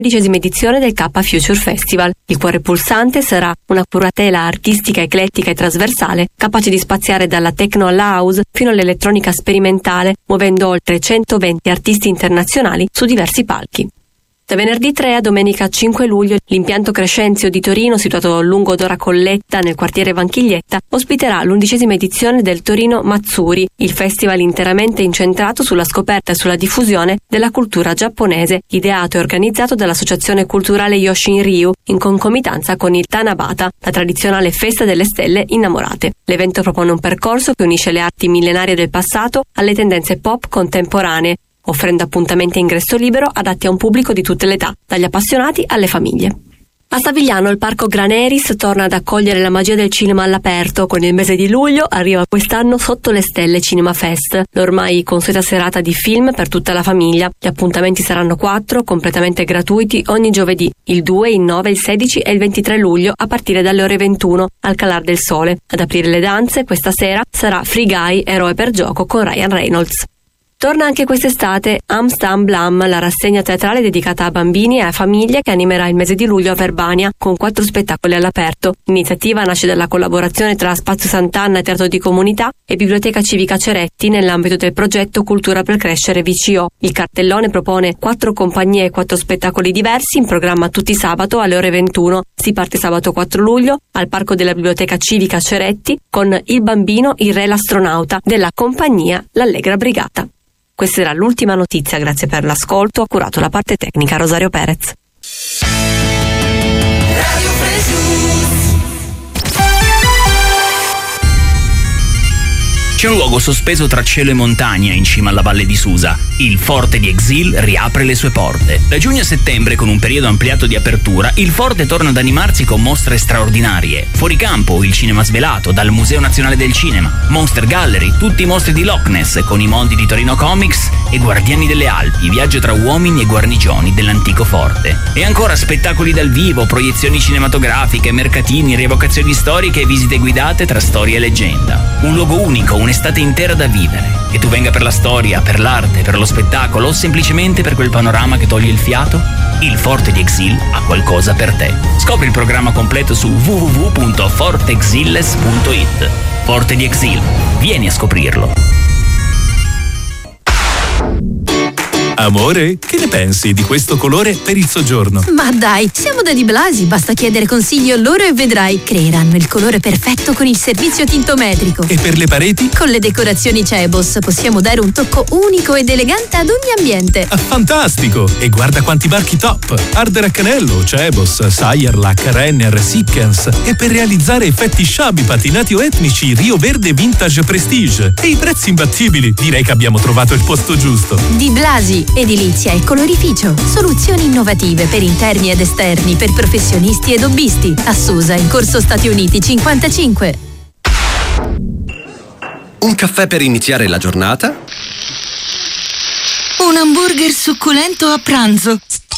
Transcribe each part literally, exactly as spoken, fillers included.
tredicesima edizione del K Future Festival. Il cuore pulsante sarà una curatela artistica, eclettica e trasversale, capace di spaziare dalla techno alla house fino all'elettronica sperimentale, muovendo oltre centoventi artisti internazionali su diversi palchi. Da venerdì tre a domenica cinque luglio l'impianto Crescenzio di Torino, situato lungo Dora Colletta nel quartiere Vanchiglietta, ospiterà l'undicesima edizione del Torino Matsuri, il festival interamente incentrato sulla scoperta e sulla diffusione della cultura giapponese, ideato e organizzato dall'associazione culturale Yoshin-Ryu in concomitanza con il Tanabata, la tradizionale festa delle stelle innamorate. L'evento propone un percorso che unisce le arti millenarie del passato alle tendenze pop contemporanee, offrendo appuntamenti a ingresso libero adatti a un pubblico di tutte le età, dagli appassionati alle famiglie. A Savigliano il Parco Graneris torna ad accogliere la magia del cinema all'aperto. Con il mese di luglio arriva quest'anno Sotto le Stelle Cinema Fest, l'ormai consueta serata di film per tutta la famiglia. Gli appuntamenti saranno quattro, completamente gratuiti, ogni giovedì, il due, il nove, il sedici e il ventitré luglio a partire dalle ore ventuno al calar del sole. Ad aprire le danze questa sera sarà Free Guy, eroe per gioco con Ryan Reynolds. Torna anche quest'estate Amstam Blam, la rassegna teatrale dedicata a bambini e a famiglie che animerà il mese di luglio a Verbania con quattro spettacoli all'aperto. L'iniziativa nasce dalla collaborazione tra Spazio Sant'Anna e Teatro di Comunità e Biblioteca Civica Ceretti nell'ambito del progetto Cultura per Crescere V C O. Il cartellone propone quattro compagnie e quattro spettacoli diversi in programma tutti sabato alle ore ventuno. Si parte sabato quattro luglio al Parco della Biblioteca Civica Ceretti con Il bambino, il re, l'astronauta della compagnia L'Allegra Brigata. Questa era l'ultima notizia, grazie per l'ascolto, ha curato la parte tecnica Rosario Perez. C'è un luogo sospeso tra cielo e montagna in cima alla valle di Susa. Il Forte di Exil riapre le sue porte. Da giugno a settembre, con un periodo ampliato di apertura, il Forte torna ad animarsi con mostre straordinarie. Fuori campo, il cinema svelato dal Museo Nazionale del Cinema, Monster Gallery, tutti i mostri di Loch Ness con i mondi di Torino Comics e Guardiani delle Alpi, viaggio tra uomini e guarnigioni dell'antico Forte. E ancora spettacoli dal vivo, proiezioni cinematografiche, mercatini, rievocazioni storiche e visite guidate tra storia e leggenda. Un luogo unico, un un'estate intera da vivere. Che tu venga per la storia, per l'arte, per lo spettacolo o semplicemente per quel panorama che toglie il fiato, il Forte di Exil ha qualcosa per te. Scopri il programma completo su w w w punto forte exiles punto i t. Forte di Exil, vieni a scoprirlo. Amore, che ne pensi di questo colore per il soggiorno? Ma dai, siamo da Di Blasi, basta chiedere consiglio loro e vedrai. Creeranno il colore perfetto con il servizio tintometrico. E per le pareti? Con le decorazioni Cebos possiamo dare un tocco unico ed elegante ad ogni ambiente. Ah, fantastico! E guarda quanti marchi top! Ardere a Canello, Cebos, Sayerlac, Renner, Sickens. E per realizzare effetti sciabi, patinati o etnici, Rio Verde Vintage Prestige. E i prezzi imbattibili. Direi che abbiamo trovato il posto giusto. Di Blasi, edilizia e colorificio. Soluzioni innovative per interni ed esterni, per professionisti ed hobbisti. A Susa, in Corso Stati Uniti cinquantacinque. Un caffè per iniziare la giornata? Un hamburger succulento a pranzo?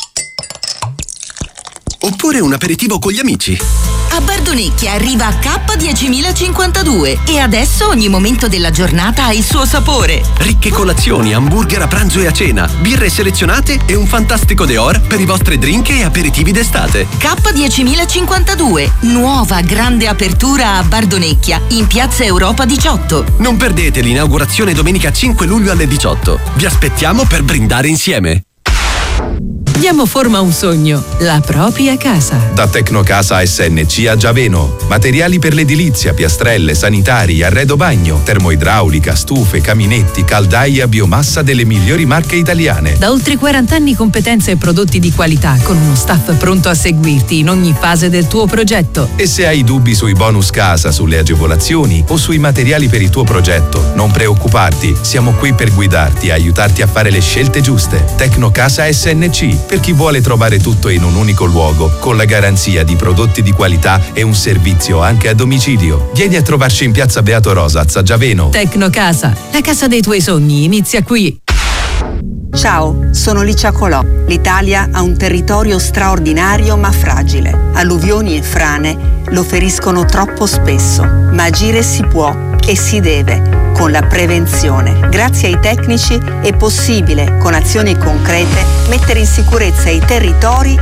Oppure un aperitivo con gli amici? A Bardonecchia arriva K diecimilacinquantadue e adesso ogni momento della giornata ha il suo sapore. Ricche colazioni, hamburger a pranzo e a cena, birre selezionate e un fantastico dehors per i vostri drink e aperitivi d'estate. K diecimilacinquantadue, nuova grande apertura a Bardonecchia, in piazza Europa diciotto. Non perdete l'inaugurazione domenica cinque luglio alle diciotto. Vi aspettiamo per brindare insieme. Diamo forma a un sogno, la propria casa. Da Tecnocasa S N C a Giaveno. Materiali per l'edilizia, piastrelle, sanitari, arredo bagno, termoidraulica, stufe, caminetti, caldaie a biomassa delle migliori marche italiane. Da oltre quaranta anni competenze e prodotti di qualità, con uno staff pronto a seguirti in ogni fase del tuo progetto. E se hai dubbi sui bonus casa, sulle agevolazioni o sui materiali per il tuo progetto, non preoccuparti, siamo qui per guidarti e aiutarti a fare le scelte giuste. Tecnocasa S N C, per chi vuole trovare tutto in un unico luogo, con la garanzia di prodotti di qualità e un servizio anche a domicilio. Vieni a trovarci in piazza Beato Rosaz a Giaveno. Tecnocasa, la casa dei tuoi sogni, inizia qui. Ciao, sono Licia Colò. L'Italia ha un territorio straordinario ma fragile. Alluvioni e frane lo feriscono troppo spesso, ma agire si può. e si deve, con la prevenzione. Grazie ai tecnici è possibile, con azioni concrete, mettere in sicurezza i territori